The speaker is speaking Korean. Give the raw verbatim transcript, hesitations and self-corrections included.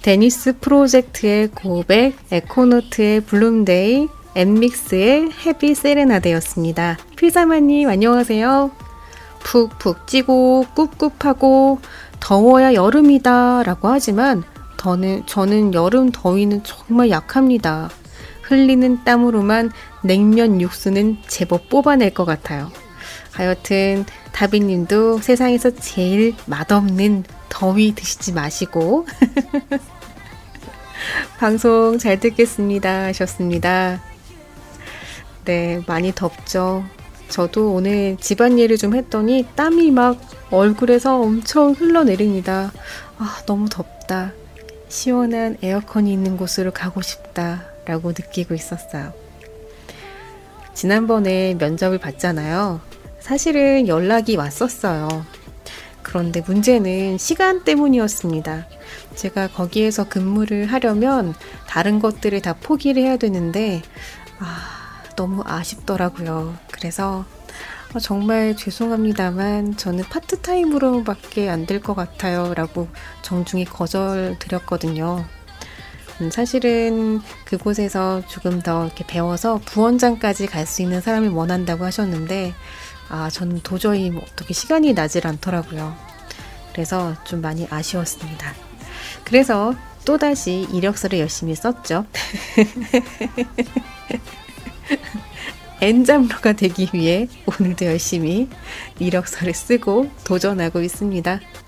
데니스 프로젝트의 고백, 에코노트의 블룸데이, 엠믹스의 헤비 세레나데였습니다. 필사마님 안녕하세요. 푹푹 찌고 꿉꿉하고 더워야 여름이다 라고 하지만 저는, 저는 여름 더위는 정말 약합니다. 흘리는 땀으로만 냉면 육수는 제법 뽑아낼 것 같아요. 하여튼 다비님도 세상에서 제일 맛없는 더위 드시지 마시고 방송 잘 듣겠습니다 하셨습니다. 네, 많이 덥죠. 저도 오늘 집안일을 좀 했더니 땀이 막 얼굴에서 엄청 흘러내립니다. 아, 너무 덥다. 시원한 에어컨이 있는 곳으로 가고 싶다 라고 느끼고 있었어요. 지난번에 면접을 봤잖아요. 사실은 연락이 왔었어요. 그런데 문제는 시간 때문이었습니다. 제가 거기에서 근무를 하려면 다른 것들을 다 포기를 해야 되는데 아, 너무 아쉽더라고요. 그래서 정말 죄송합니다만 저는 파트타임으로밖에 안 될 것 같아요 라고 정중히 거절 드렸거든요. 음, 사실은 그곳에서 조금 더 이렇게 배워서 부원장까지 갈 수 있는 사람을 원한다고 하셨는데 아, 저는 도저히 뭐 어떻게 시간이 나질 않더라고요. 그래서 좀 많이 아쉬웠습니다. 그래서 또다시 이력서를 열심히 썼죠. 엔잡러가 되기 위해 오늘도 열심히 이력서를 쓰고 도전하고 있습니다.